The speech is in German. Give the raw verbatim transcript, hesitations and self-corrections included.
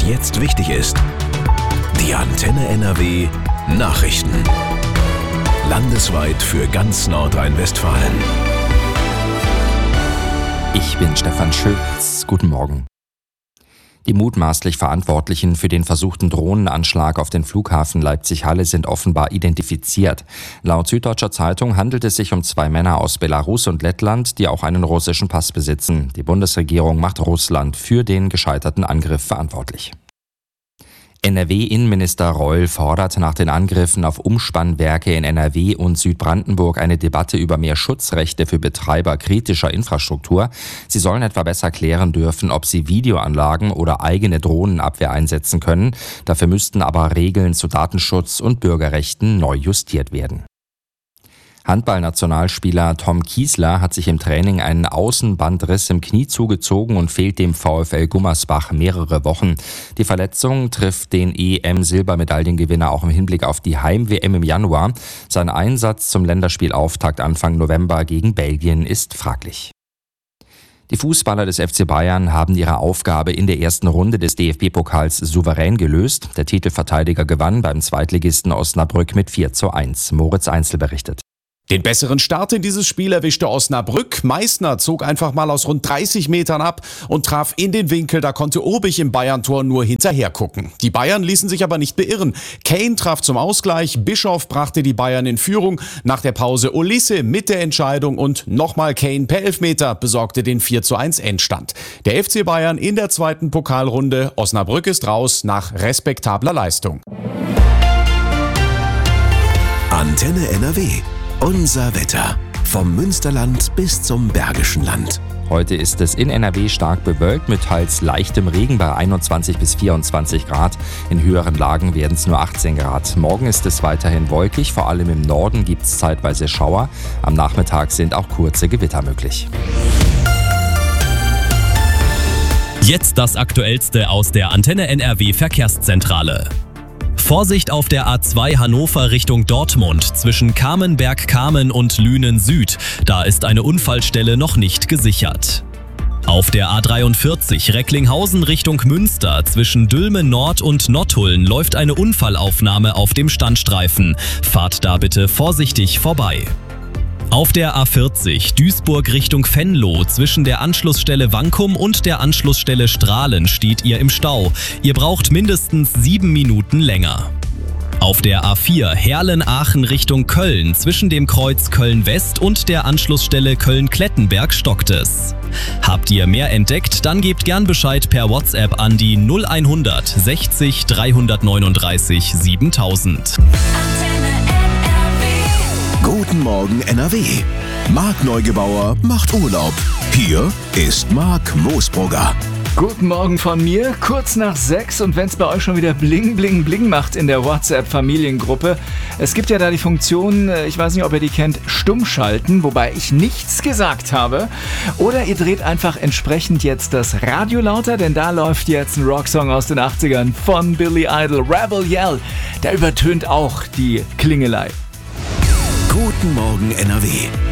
was jetzt wichtig ist. Die Antenne N R W Nachrichten. Landesweit für ganz Nordrhein-Westfalen. Ich bin Stefan Schütz. Guten Morgen. Die mutmaßlich Verantwortlichen für den versuchten Drohnenanschlag auf den Flughafen Leipzig-Halle sind offenbar identifiziert. Laut Süddeutscher Zeitung handelt es sich um zwei Männer aus Belarus und Lettland, die auch einen russischen Pass besitzen. Die Bundesregierung macht Russland für den gescheiterten Angriff verantwortlich. N R W-Innenminister Reul fordert nach den Angriffen auf Umspannwerke in N R W und Südbrandenburg eine Debatte über mehr Schutzrechte für Betreiber kritischer Infrastruktur. Sie sollen etwa besser klären dürfen, ob sie Videoanlagen oder eigene Drohnenabwehr einsetzen können. Dafür müssten aber Regeln zu Datenschutz und Bürgerrechten neu justiert werden. Handballnationalspieler Tom Kiesler hat sich im Training einen Außenbandriss im Knie zugezogen und fehlt dem VfL Gummersbach mehrere Wochen. Die Verletzung trifft den E M-Silbermedaillengewinner auch im Hinblick auf die Heim-W M im Januar. Sein Einsatz zum Länderspielauftakt Anfang November gegen Belgien ist fraglich. Die Fußballer des F C Bayern haben ihre Aufgabe in der ersten Runde des D F B-Pokals souverän gelöst. Der Titelverteidiger gewann beim Zweitligisten Osnabrück mit vier zu eins. Moritz Einzel berichtet. Den besseren Start in dieses Spiel erwischte Osnabrück. Meissner zog einfach mal aus rund dreißig Metern ab und traf in den Winkel. Da konnte Obich im Bayern-Tor nur hinterher gucken. Die Bayern ließen sich aber nicht beirren. Kane traf zum Ausgleich, Bischoff brachte die Bayern in Führung. Nach der Pause Olise mit der Entscheidung und nochmal Kane per Elfmeter besorgte den vier zu eins Endstand. Der F C Bayern in der zweiten Pokalrunde. Osnabrück ist raus nach respektabler Leistung. Antenne N R W. Unser Wetter. Vom Münsterland bis zum Bergischen Land. Heute ist es in N R W stark bewölkt mit teils leichtem Regen bei einundzwanzig bis vierundzwanzig Grad. In höheren Lagen werden es nur achtzehn Grad. Morgen ist es weiterhin wolkig, vor allem im Norden gibt es zeitweise Schauer. Am Nachmittag sind auch kurze Gewitter möglich. Jetzt das Aktuellste aus der Antenne N R W Verkehrszentrale. Vorsicht auf der A zwei Hannover Richtung Dortmund zwischen Kamenberg-Kamen und Lünen Süd. Da ist eine Unfallstelle noch nicht gesichert. Auf der A dreiundvierzig Recklinghausen Richtung Münster zwischen Dülmen Nord und Nottuln läuft eine Unfallaufnahme auf dem Standstreifen. Fahrt da bitte vorsichtig vorbei. Auf der A vierzig Duisburg Richtung Venlo zwischen der Anschlussstelle Wankum und der Anschlussstelle Strahlen steht ihr im Stau. Ihr braucht mindestens sieben Minuten länger. Auf der A vier Herlen-Aachen Richtung Köln zwischen dem Kreuz Köln-West und der Anschlussstelle Köln-Klettenberg stockt es. Habt ihr mehr entdeckt, dann gebt gern Bescheid per WhatsApp an die null hundert sechzig dreihundertneununddreißig siebentausend. Guten Morgen N R W. Marc Neugebauer macht Urlaub. Hier ist Marc Moosbrugger. Guten Morgen von mir, kurz nach sechs und wenn es bei euch schon wieder bling bling bling macht in der WhatsApp-Familiengruppe. Es gibt ja da die Funktion, ich weiß nicht, ob ihr die kennt, Stummschalten, wobei ich nichts gesagt habe. Oder ihr dreht einfach entsprechend jetzt das Radio lauter, denn da läuft jetzt ein Rocksong aus den achtzigern von Billy Idol, Rebel Yell. Der übertönt auch die Klingelei. Guten Morgen N R W.